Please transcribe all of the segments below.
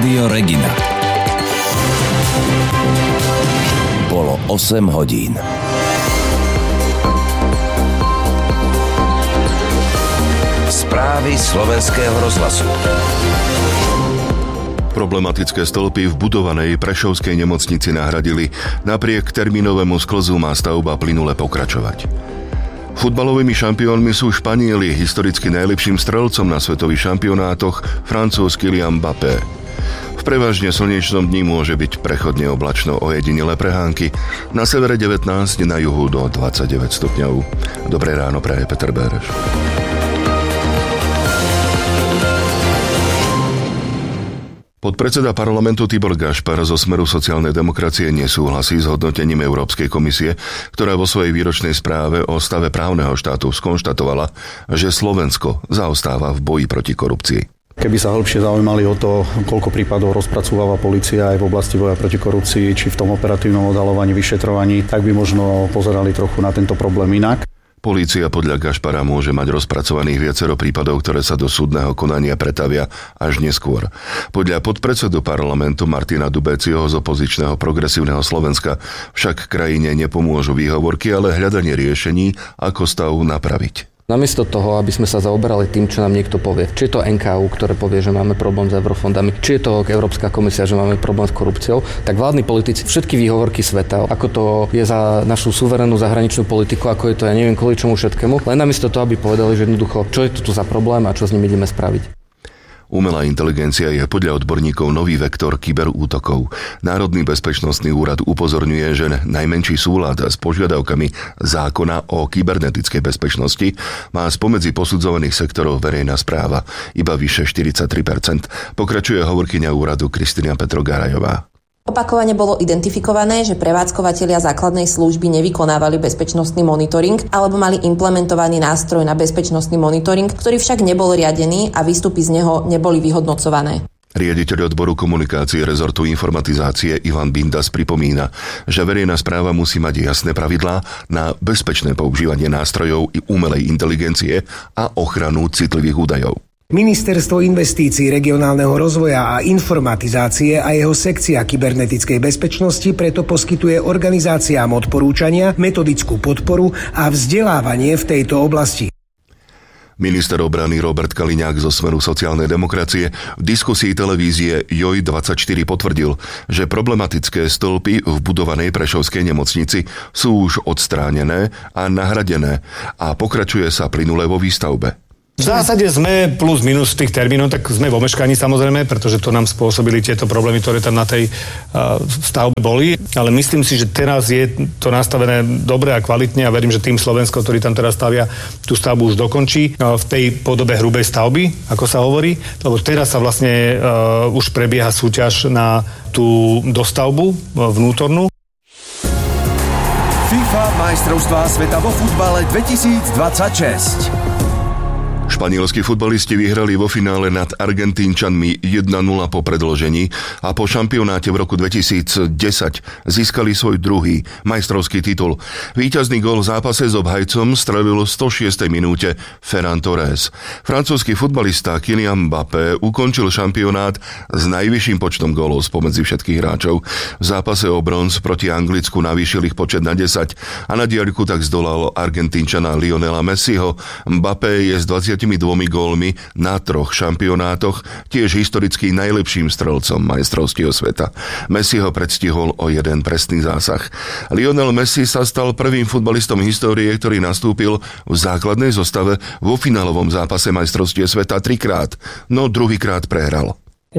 Rádio Regina. Bolo 8 hodín. Správy slovenského rozhlasu. Problematické stĺpy v budovanej prešovskej nemocnici nahradili. Napriek termínovému sklzu má stavba plynule pokračovať. Futbalovými šampiónmi sú Španieli, historicky najlepším strelcom na svetových šampionátoch francúz Kylian Mbappé. V prevažne slnečnom dni môže byť prechodne oblačno, ojedinele prehánky. Na severe 19, na juhu do 29 stupňov. Dobré ráno praje Peter Béreš. Podpredseda parlamentu Tibor Gašpar zo Smeru sociálnej demokracie nesúhlasí s hodnotením Európskej komisie, ktorá vo svojej výročnej správe o stave právneho štátu skonštatovala, že Slovensko zaostáva v boji proti korupcii. Keby sa hĺbšie zaujímali o to, koľko prípadov rozpracováva polícia aj v oblasti boja proti korupcii, či v tom operatívnom odhaľovaní, vyšetrovaní, tak by možno pozerali trochu na tento problém inak. Polícia podľa Gašpara môže mať rozpracovaných viacero prípadov, ktoré sa do súdneho konania pretavia až neskôr. Podľa podpredsedu parlamentu Martina Dubécieho z opozičného Progresívneho Slovenska však krajine nepomôžu výhovorky, ale hľadanie riešení, ako stav napraviť. Namiesto toho, aby sme sa zaoberali tým, čo nám niekto povie, či je to NKÚ, ktoré povie, že máme problém s eurofondami, či je to Európska komisia, že máme problém s korupciou, tak vládni politici všetky výhovorky sveta, ako to je za našu suverénnu zahraničnú politiku, ako je to ja neviem kvôli čomu všetkému, len namiesto toho, aby povedali, že jednoducho, čo je to tu za problém a čo s ním ideme spraviť. Umelá inteligencia je podľa odborníkov nový vektor kyberútokov. Národný bezpečnostný úrad upozorňuje, že najmenší súlad s požiadavkami zákona o kybernetickej bezpečnosti má spomedzi posudzovaných sektorov verejná správa iba vyše 43%. Pokračuje hovorkyňa úradu Kristína Petrogarajová. Opakovane bolo identifikované, že prevádzkovatelia základnej služby nevykonávali bezpečnostný monitoring alebo mali implementovaný nástroj na bezpečnostný monitoring, ktorý však nebol riadený a výstupy z neho neboli vyhodnocované. Riaditeľ odboru komunikácie rezortu informatizácie Ivan Bindas pripomína, že verejná správa musí mať jasné pravidlá na bezpečné používanie nástrojov i umelej inteligencie a ochranu citlivých údajov. Ministerstvo investícií, regionálneho rozvoja a informatizácie a jeho sekcia kybernetickej bezpečnosti preto poskytuje organizáciám odporúčania, metodickú podporu a vzdelávanie v tejto oblasti. Minister obrany Robert Kaliňák zo Smeru sociálnej demokracie v diskusii televízie JOJ24 potvrdil, že problematické stĺpy v budovanej prešovskej nemocnici sú už odstránené a nahradené a pokračuje sa plynule vo výstavbe. V zásade sme plus minus v tých termínoch, tak sme vo meškaní samozrejme, pretože to nám spôsobili tieto problémy, ktoré tam na tej stavbe boli. Ale myslím si, že teraz je to nastavené dobre a kvalitne a verím, že tým Slovensko, ktorý tam teraz stavia, tú stavbu už dokončí v tej podobe hrubej stavby, ako sa hovorí. Lebo teraz sa vlastne už prebieha súťaž na tú dostavbu vnútornú. FIFA majstrovstvá sveta vo futbale 2026. Španielskí futbalisti vyhrali vo finále nad Argentínčanmi 1-0 po predĺžení a po šampionáte v roku 2010 získali svoj druhý majstrovský titul. Víťazný gól v zápase s obhajcom strelil v 106. minúte Ferran Torres. Francúzsky futbalista Kylian Mbappé ukončil šampionát s najvyšším počtom gólov spomedzi všetkých hráčov. V zápase o bronz proti Anglicku navýšil ich počet na 10 a na diaľku tak zdolal Argentínčana Lionela Messiho. Mbappé je s 22 gólmi na 3 šampionátoch tiež historicky najlepším strelcom majstrovstiev sveta. Messi ho predstihol o jeden presný zásah. Lionel Messi sa stal prvým futbalistom histórie, ktorý nastúpil v základnej zostave vo finálovom zápase majstrovstiev sveta 3-krát, no druhýkrát prehral.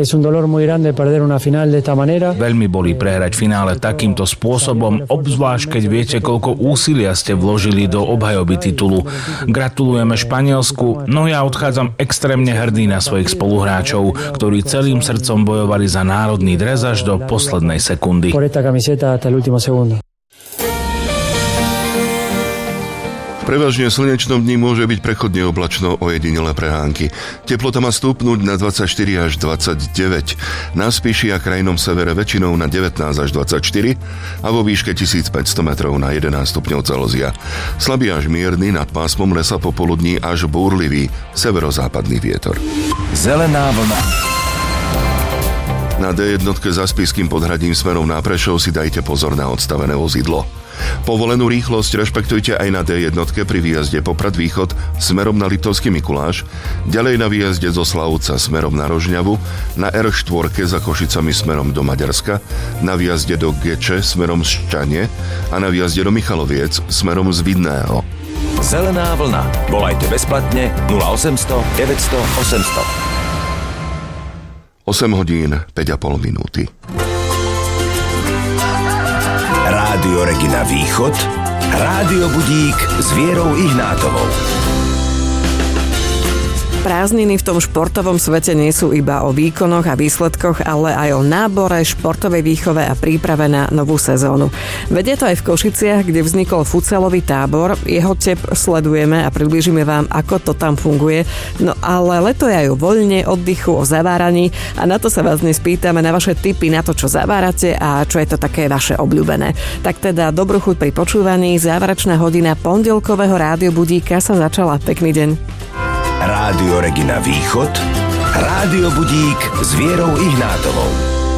Veľmi bolí prehrať finále takýmto spôsobom, obzvlášť keď viete, koľko úsilia ste vložili do obhajoby titulu. Gratulujeme Španielsku, no ja odchádzam extrémne hrdý na svojich spoluhráčov, ktorí celým srdcom bojovali za národný dres až do poslednej sekundy. Prevažne slnečnom dni môže byť prechodne oblačno, ojedinele prehánky. Teplota má stúpnuť na 24 až 29. Na Spiši a krajnom severe väčšinou na 19 až 24 a vo výške 1500 metrov na 11 stupňov Celzia. Slabý až mierny nad pásmom lesa popoludní až búrlivý severozápadný vietor. Zelená vlna. Na D1 za Spišským Podhradím smerom na Prešov si dajte pozor na odstavené vozidlo. Povolenú rýchlosť rešpektujte aj na D1 pri výjazde Poprad Východ smerom na Liptovský Mikuláš, ďalej na výjazde zo Slavovca smerom na Rožňavu, na R4 za Košicami smerom do Maďarska, na výjazde do Geče smerom z Šťane a na výjazde do Michaloviec smerom z Vidného. Zelená vlna. Volajte bezplatne 0800 900 800. 8 hodín, 5,5 minúty. Rádio Regina Východ, Rádio Budík s Vierou Ihnátovou. Prázdniny v tom športovom svete nie sú iba o výkonoch a výsledkoch, ale aj o nábore, športovej výchove a príprave na novú sezónu. Vedie to aj v Košiciach, kde vznikol futsalový tábor. Jeho tep sledujeme a priblížime vám, ako to tam funguje. No ale leto je aj o voľne, oddychu, o zaváraní a na to sa vás dnes pýtame na vaše tipy na to, čo zavárate a čo je to také vaše obľúbené. Tak teda dobrú chuť pri počúvaní. Záverečná hodina pondelkového Rádio Budíka sa začala. Pekný deň. Rádio Regina Východ, Rádio Budík s Vierou Ihnátovou.